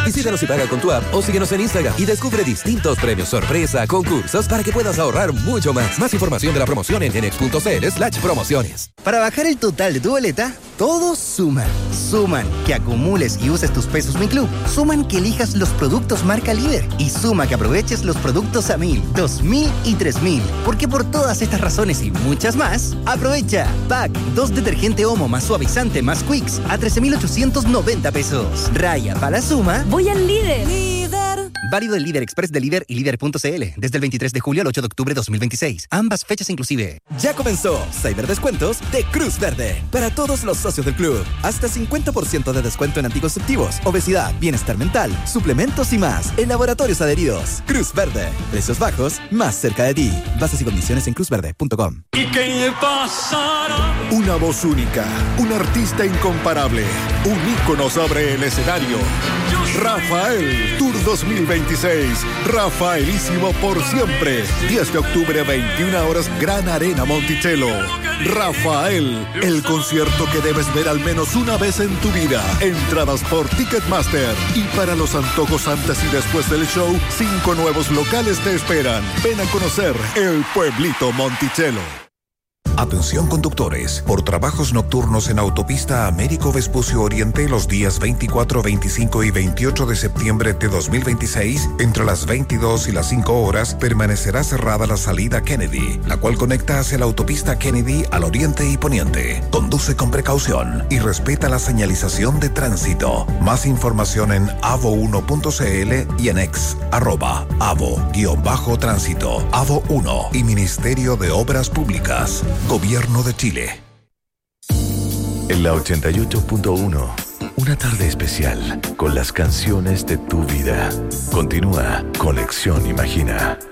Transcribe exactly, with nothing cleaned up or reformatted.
Visítanos y paga con tu app o síguenos en Instagram y descubre distintos premios sorpresa, concursos para que puedas ahorrar mucho más. Más información de la promoción en enex.cl slash promociones. Para bajar el total de tu boleta, todos suman. Suman que acumules y uses tus pesos Mi Club. Suman que elijas los productos marca líder. Y suma que aproveches los productos a mil, dos mil y tres mil. Porque por todas estas razones y muchas más, aprovecha. Pack dos detergente Omo más suavizante más Quicks a trece mil ochocientos noventa pesos. Raya para la suma. Voy al líder. Líder. Válido el Líder Express de Líder y Líder punto c l desde el veintitrés de julio al ocho de octubre de dos mil veintiséis. Ambas fechas inclusive. Ya comenzó Cyberdescuentos de Cruz Verde. Para todos los socios del club. Hasta cincuenta por ciento de descuento en anticonceptivos, obesidad, bienestar mental, suplementos y más. En laboratorios adheridos. Cruz Verde. Precios bajos, más cerca de ti. Bases y condiciones en cruz verde punto com. ¿Y qué pasará? Una voz única. Un artista incomparable. Un ícono sobre el escenario. Rafael, Tour dos mil veintiséis. Rafaelísimo por siempre. diez de octubre, veintiuna horas, Gran Arena Monticello. Rafael, el concierto que debes ver al menos una vez en tu vida. Entradas por Ticketmaster. Y para los antojos antes y después del show, cinco nuevos locales te esperan. Ven a conocer el pueblito Monticello. Atención conductores, por trabajos nocturnos en Autopista Américo Vespucio Oriente los días veinticuatro, veinticinco y veintiocho de septiembre de dos mil veintiséis, entre las veintidós y las cinco horas, permanecerá cerrada la salida Kennedy, la cual conecta hacia la Autopista Kennedy al oriente y poniente. Conduce con precaución y respeta la señalización de tránsito. Más información en avo uno punto c l y en ex, arroba, avo-tránsito, avo uno y Ministerio de Obras Públicas. Gobierno de Chile. En la ochenta y ocho punto uno, una tarde especial con las canciones de tu vida. Continúa Conexión Imagina.